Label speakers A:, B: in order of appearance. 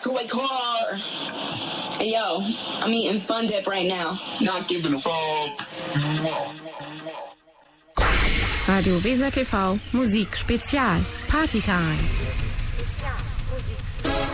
A: to a car. Hey, yo, I'm eating Fun Dip right now.
B: Not giving a fuck.
C: Radio Weser TV Musik Spezial Partytime.